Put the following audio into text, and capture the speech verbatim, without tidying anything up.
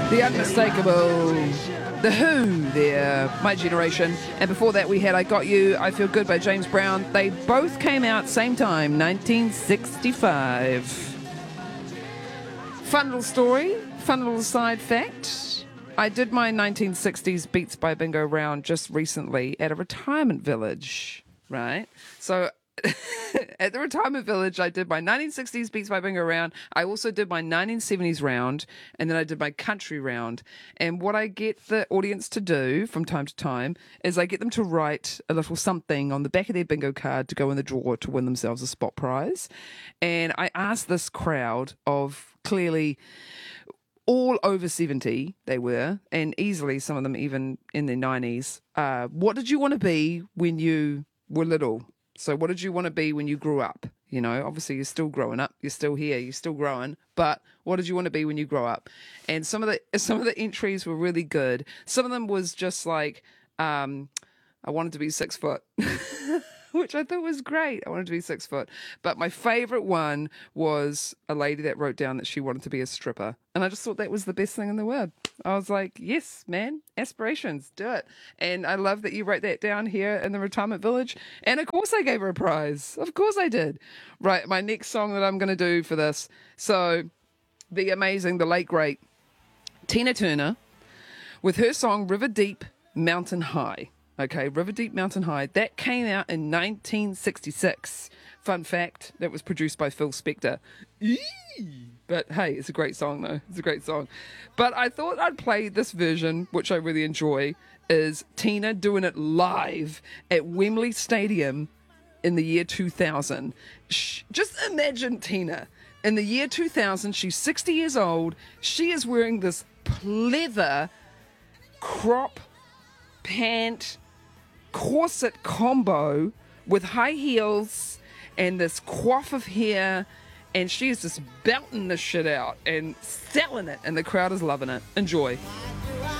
The unmistakable The Who there, My Generation. And before that we had I Got You, I Feel Good by James Brown. They both came out same time, nineteen sixty-five. Fun little story, fun little side fact. I did my nineteen sixties Beats by Bingo round just recently at a retirement village, right? So at the retirement village, I did my nineteen sixties Beats by Bingo round. I also did my nineteen seventies round, and then I did my country round. And what I get the audience to do from time to time is I get them to write a little something on the back of their bingo card to go in the drawer to win themselves a spot prize. And I asked this crowd of clearly all over seventy, they were, and easily some of them even in their nineties. Uh, what did you want to be when you were little? So what did you want to be when you grew up? You know, obviously you're still growing up, you're still here, you're still growing, but what did you want to be when you grow up? And some of the some of the entries were really good. Some of them was just like, um, I wanted to be six foot, which I thought was great. I wanted to be six foot. But my favorite one was a lady that wrote down that she wanted to be a stripper. And I just thought that was the best thing in the world. I was like, yes, man, aspirations, do it. And I love that you wrote that down here in the retirement village. And of course I gave her a prize. Of course I did. Right, my next song that I'm going to do for this. So the amazing, the late, great Tina Turner with her song River Deep, Mountain High. Okay, River Deep Mountain High. That came out in nineteen sixty-six. Fun fact, that was produced by Phil Spector. Eee! But hey, it's a great song though. It's a great song. But I thought I'd play this version, which I really enjoy, is Tina doing it live at Wembley Stadium in the year two thousand. Just imagine Tina. In the year two thousand, she's sixty years old. She is wearing this pleather crop pant corset combo with high heels and this coif of hair, and she is just belting this shit out and selling it, and the crowd is loving it. Enjoy.